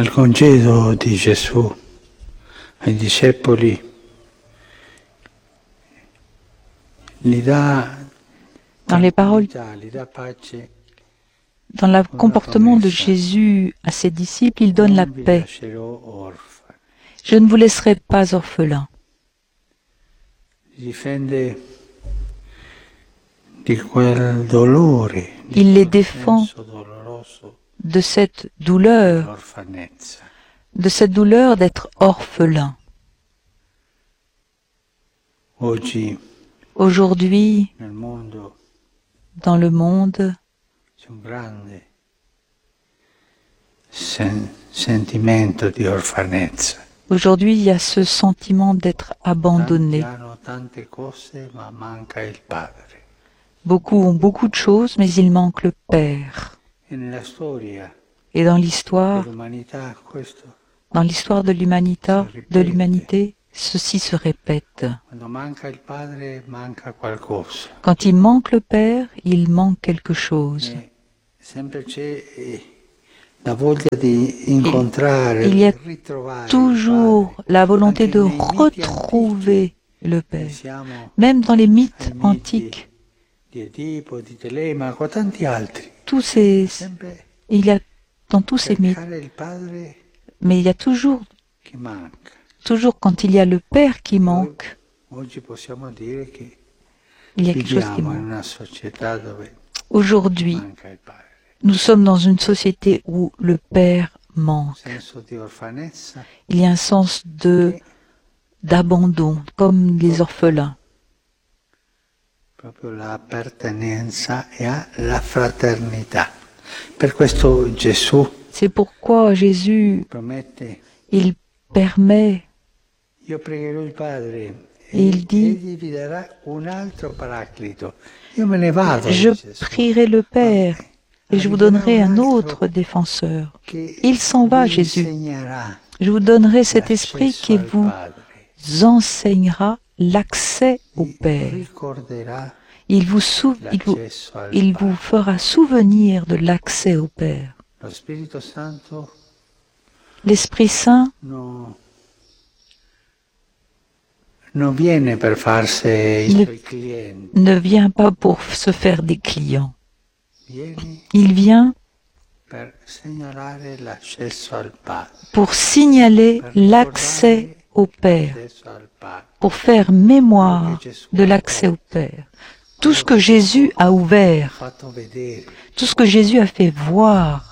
Nel congedo di Gesù ai discepoli gli dà Dans les paroles, tranquillità, gli dà pace. dans le comportement de Jésus à ses disciples, il donne la Non vi paix. lascerò orfani. Je ne vous laisserai pas orphelins. Si difende di quel dolore, Il les di quel défend senso doloroso de cette douleur dell'orfanezza. d'être orphelin. Oggi Aujourd'hui, nel mondo dans le monde, c'è un grande sentimento di orfanezza. aujourd'hui, il y a ce sentiment d'être Tanti abandonné. hanno tante cose, ma manca il padre. Beaucoup ont beaucoup de choses, mais il manque le Père. E nella storia Et dans l'histoire de l'humanité, ceci se répète. quando manca il padre, manca qualcosa. Quand il manque le Père, il manque quelque chose. Sempre c'è la voglia di incontrare, Il y a di ritrovare toujours il padre. la volonté Anche de nei miti retrouver le Père. pensiamo Même dans les mythes ai miti antiques, di Edipo, di Telemaco, tanti altri. Sempre il y a dans tous ces mythes, cercare il padre mais il y a toujours che manca. quand il y a le Père qui manque, Oggi possiamo dire che il y a quelque chose qui viviamo in manque. una società dove Aujourd'hui, manca il padre. nous sommes dans une société où le Père manque. Senso di orfanezza Il y a un sens d'abandon, comme les orphelins. proprio l'appartenenza e alla fraternità. Per questo Gesù C'est pourquoi Jésus, promette: il permet, io pregherò il Padre et il dit, egli vi darà un altro paraclito. Io me ne vado, je dice Gesù, prierai le Père et je vous donnerai un autre défenseur. Il s'en va, vi Jésus. insegnerà Je vous donnerai cet esprit qui l'accesso al vous Padre, enseignera l'accès au vi Père. ricorderà Il vous l'accesso al Padre. fera souvenir de l'accès au Père. Lo Spirito Santo L'Esprit Saint non viene per farsi i Ne- suoi clienti, ne vient pas pour se faire des clients. viene Il vient per segnalare l'accesso al Padre, pour signaler l'accès au Père, l'accesso al Padre. pour faire mémoire de l'accès au Père. Tout ce que Jésus a ouvert, Fatto vedere. tout ce que Jésus a fait voir,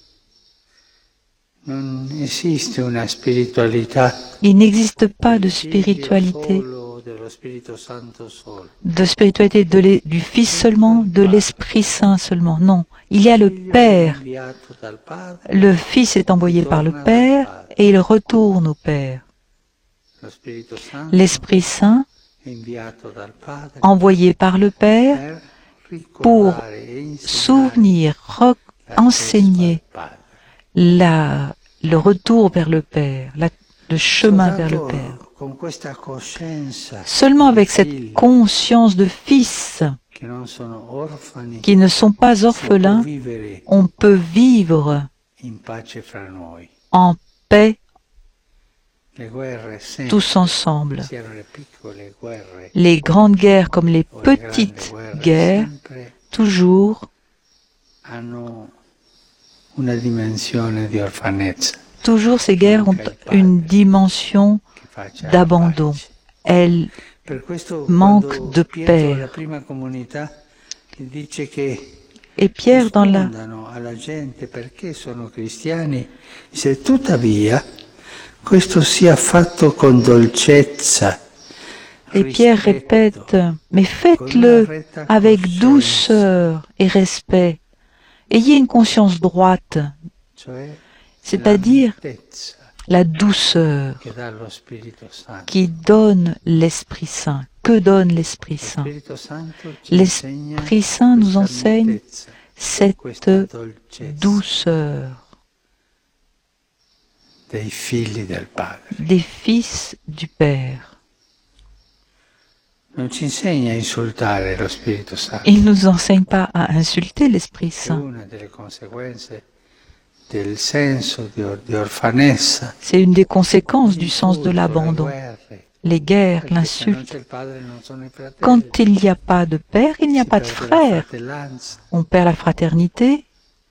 Non esiste una spiritualità il n'existe pas de del Figlio spiritualité, solo, dello Spirito Santo solo. du Fils seulement, de l'Esprit Saint seulement. Non, il y a le Père. Inviato dal Padre, Le Fils est envoyé par le Père et il retourne au Père. lo Spirito Santo L'Esprit Saint, è inviato dal Padre envoyé par le Père, per pour ricordare e insegnare souvenir, l'accesso enseigner al Padre. le retour vers le Père, le chemin vers le Père. Soltanto con questa coscienza Seulement avec di cette figli conscience de fils che non sono orfani qui ne sont pas si può orphelins, vivere on peut vivre in pace fra noi. en paix Le guerre sempre, tous ensemble. siano le piccole guerre Les grandes guerres comme les o le grandi petites guerre, guerres, sempre toujours, hanno una dimensione di orfanezza toujours ces guerres ont une dimension che faccia la d'abandon. pace. Elles Per questo manquent quando de Pietro, la Père. prima comunità, dice che Et Pierre, dans la, rispondano alla gente perché sono cristiani, dice tuttavia questo sia fatto con dolcezza. et Pierre répète, mais faites-le avec douceur et respect. Ayez une conscience droite, Cioè c'est-à-dire la mitezza la douceur che dà lo Spirito Santo. qui donne l'Esprit Saint. Que donne l'Esprit Lo Saint? Spirito Santo ci insegna L'Esprit Saint nous questa enseigne mitezza, cette questa dolcezza douceur dei figli del Padre. des fils du Père. Non ci insegna a insultare lo Spirito Santo. Il ne nous enseigne pas à insulter l'Esprit È Saint. una delle conseguenze del senso di orfanezza. C'est une des conséquences du sens de l'abandon. Les guerres, Perché se non l'insulte. c'è il padre non sono i fratelli. Quand il n'y a pas de père, il n'y a Si pas de perde la frère. fratellanza. On perd la fraternité.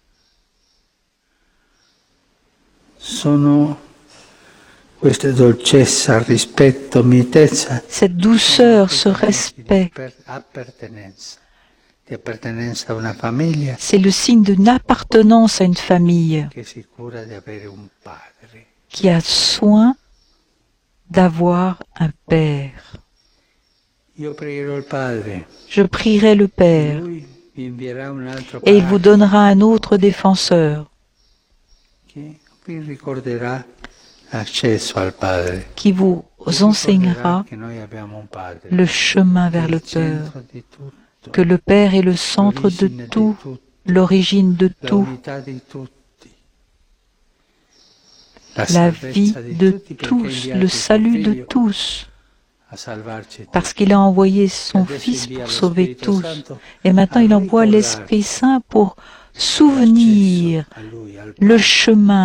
Sono queste dolcezza, rispetto, mitezza. Cette douceur, ce respect, Appartenenza. Di appartenenza a una famiglia c'est le signe d'une appartenance à une famille che si cura di avere un padre. qui a soin d'avoir un père. Io pregherò il padre. Je prierai le Père Lui vi invierà un altro et il vous paracleto donnera un autre défenseur che vi ricorderà l'accesso al padre. qui vous Vi enseignera ricorderà che noi abbiamo un padre. le chemin vers le Il Père, centro di tutto, que le Père est le centre de l'origine di tout, tutto, l'origine de tout, l'unità di tutti. la salvezza vie di de tutti, perché ha tous, inviato le il suo salut de figlio tous, a salvarci parce tutti. qu'il a envoyé son Adesso Fils invia pour lo sauver Spirito tous. Santo Et maintenant, a il envoie ricordarci l'Esprit Saint pour souvenir l'accesso a lui, al le chemin